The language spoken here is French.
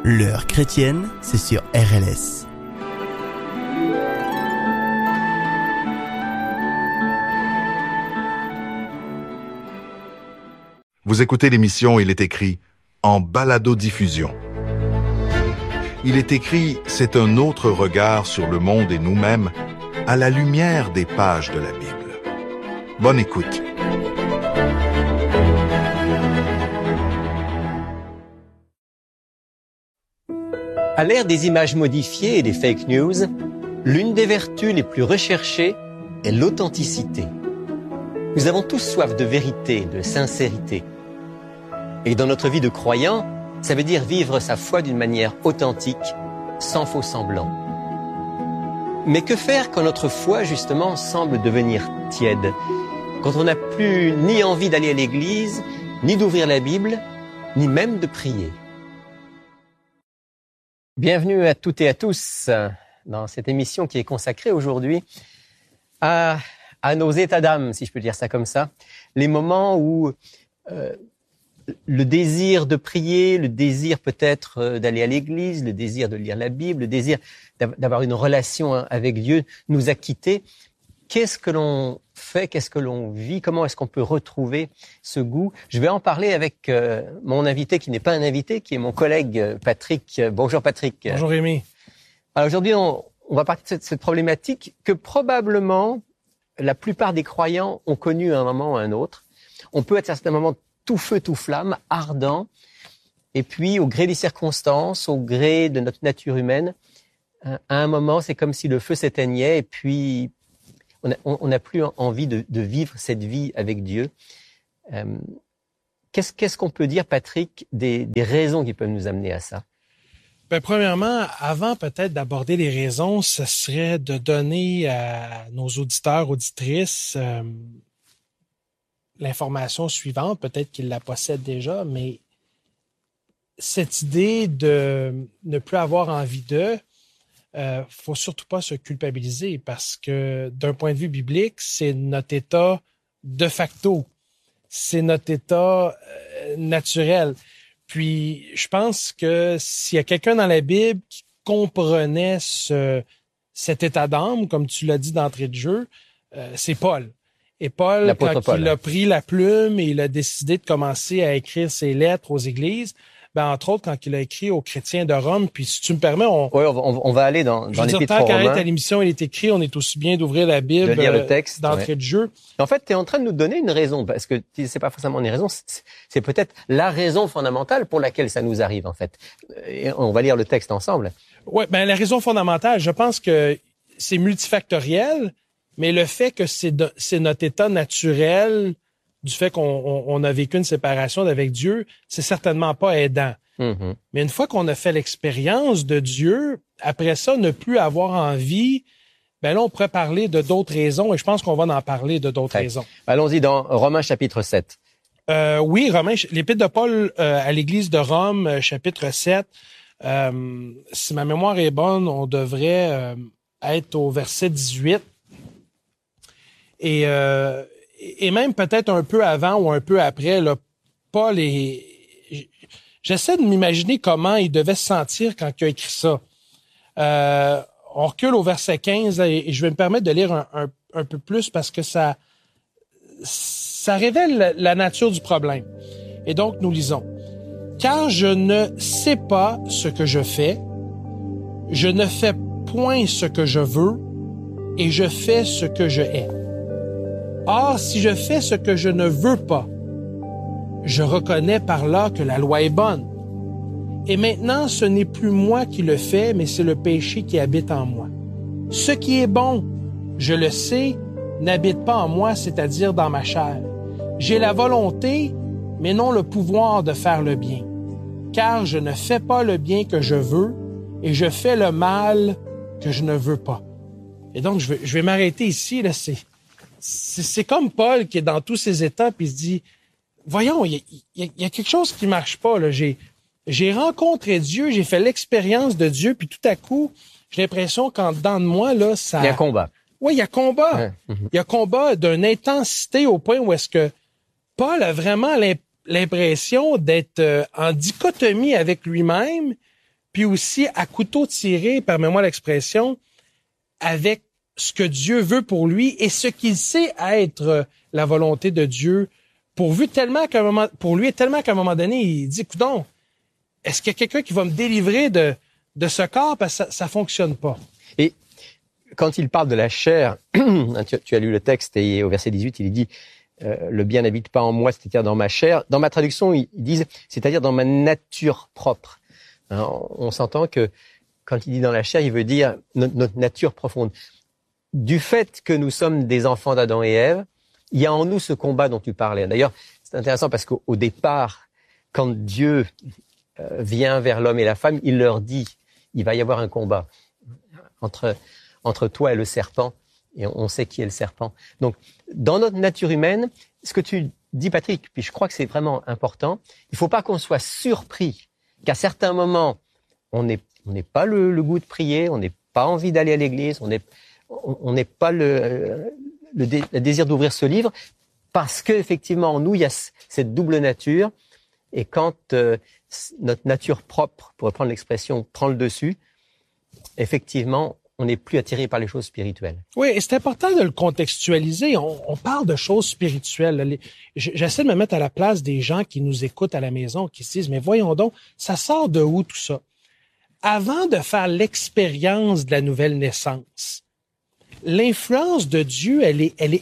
L'heure chrétienne, c'est sur RLS. Vous écoutez l'émission Il est écrit en balado-diffusion. Il est écrit, c'est un autre regard sur le monde et nous-mêmes à la lumière des pages de la Bible. Bonne écoute. À l'ère des images modifiées et des fake news, l'une des vertus les plus recherchées est l'authenticité. Nous avons tous soif de vérité, de sincérité. Et dans notre vie de croyant, ça veut dire vivre sa foi d'une manière authentique, sans faux semblant. Mais que faire quand notre foi, justement, semble devenir tiède? Quand on n'a plus ni envie d'aller à l'église, ni d'ouvrir la Bible, ni même de prier? Bienvenue à toutes et à tous dans cette émission qui est consacrée aujourd'hui à nos états d'âme, si je peux dire ça comme ça. Les moments où le désir de prier, le désir peut-être d'aller à l'église, le désir de lire la Bible, le désir d'avoir une relation avec Dieu nous a quittés. Qu'est-ce que l'on fait? Qu'est-ce que l'on vit? Comment est-ce qu'on peut retrouver ce goût? Je vais en parler avec mon invité qui n'est pas un invité, qui est mon collègue Patrick. Bonjour Patrick. Bonjour Rémi. Alors aujourd'hui, on va parler de cette problématique que probablement la plupart des croyants ont connue à un moment ou à un autre. On peut être à certains moments tout feu, tout flamme, ardent, et puis au gré des circonstances, au gré de notre nature humaine, à un moment, c'est comme si le feu s'éteignait et puis on n'a plus envie de vivre cette vie avec Dieu. Qu'est-ce qu'on peut dire, Patrick, des raisons qui peuvent nous amener à ça? Ben, premièrement, avant peut-être d'aborder les raisons, ce serait de donner à nos auditeurs, auditrices, l'information suivante, peut-être qu'ils la possèdent déjà, mais cette idée de ne plus avoir envie d'eux, faut surtout pas se culpabiliser parce que d'un point de vue biblique, c'est notre état de facto. C'est notre état naturel. Puis, je pense que s'il y a quelqu'un dans la Bible qui comprenait cet état d'âme, comme tu l'as dit d'entrée de jeu, c'est Paul. Et Paul, il a pris la plume et il a décidé de commencer à écrire ses lettres aux églises, entre autres, quand il a écrit aux chrétiens de Rome, puis si tu me permets, on va aller dans l'épître aux Romains. Tant qu'à l'émission, il est écrit, on est aussi bien d'ouvrir la Bible, de lire le texte, d'entrée de jeu. En fait, tu es en train de nous donner une raison, parce que c'est pas forcément une raison, c'est peut-être la raison fondamentale pour laquelle ça nous arrive, en fait. Et on va lire le texte ensemble. Ouais, la raison fondamentale, je pense que c'est multifactoriel, mais le fait que c'est notre état naturel du fait qu'on a vécu une séparation avec Dieu, c'est certainement pas aidant. Mm-hmm. Mais une fois qu'on a fait l'expérience de Dieu, après ça, ne plus avoir envie, là, on pourrait parler de d'autres raisons, et je pense qu'on va en parler de d'autres raisons. Allons-y dans Romains chapitre 7. Oui, Romains, l'épître de Paul à l'église de Rome, chapitre 7. Si ma mémoire est bonne, on devrait être au verset 18. Et même peut-être un peu avant ou un peu après, là, Paul j'essaie de m'imaginer comment il devait se sentir quand il a écrit ça. On recule au verset 15 et je vais me permettre de lire un peu plus parce que ça révèle la nature du problème. Et donc, nous lisons. « Car je ne sais pas ce que je fais, je ne fais point ce que je veux, et je fais ce que je hais. Or, si je fais ce que je ne veux pas, je reconnais par là que la loi est bonne. Et maintenant, ce n'est plus moi qui le fais, mais c'est le péché qui habite en moi. Ce qui est bon, je le sais, n'habite pas en moi, c'est-à-dire dans ma chair. J'ai la volonté, mais non le pouvoir de faire le bien. Car je ne fais pas le bien que je veux, et je fais le mal que je ne veux pas. » Et donc, je vais m'arrêter ici, là, c'est comme Paul qui est dans tous ses états puis il se dit, voyons, il y a quelque chose qui marche pas, là. J'ai rencontré Dieu, j'ai fait l'expérience de Dieu, puis tout à coup, j'ai l'impression qu'en dedans de moi, là, ça... Il y a combat. Oui, il y a combat. Ouais. Il y a combat d'une intensité au point où est-ce que Paul a vraiment l'impression d'être en dichotomie avec lui-même, puis aussi à couteau tiré, permets-moi l'expression, avec ce que Dieu veut pour lui et ce qu'il sait être la volonté de Dieu pour lui, tellement qu'à un moment donné, il dit, coudonc, est-ce qu'il y a quelqu'un qui va me délivrer de ce corps? Parce que ça fonctionne pas. Et quand il parle de la chair, tu as lu le texte et au verset 18, il dit le bien n'habite pas en moi, c'est-à-dire dans ma chair. Dans ma traduction, ils disent c'est-à-dire dans ma nature propre. Hein, on s'entend que quand il dit dans la chair, il veut dire notre nature profonde. Du fait que nous sommes des enfants d'Adam et Ève, il y a en nous ce combat dont tu parlais. D'ailleurs, c'est intéressant parce qu'au départ, quand Dieu vient vers l'homme et la femme, il leur dit il va y avoir un combat entre toi et le serpent. Et on sait qui est le serpent. Donc, dans notre nature humaine, ce que tu dis, Patrick, puis je crois que c'est vraiment important, il ne faut pas qu'on soit surpris qu'à certains moments, on n'ait pas le goût de prier, on n'ait pas envie d'aller à l'église, on n'ait pas le désir d'ouvrir ce livre, parce qu'effectivement, en nous, il y a cette double nature. Et quand notre nature propre, pour reprendre l'expression, prend le dessus, effectivement, on n'est plus attiré par les choses spirituelles. Oui, et c'est important de le contextualiser. On parle de choses spirituelles. J'essaie de me mettre à la place des gens qui nous écoutent à la maison, qui se disent, mais voyons donc, ça sort de où tout ça? Avant de faire l'expérience de la nouvelle naissance, l'influence de Dieu, elle est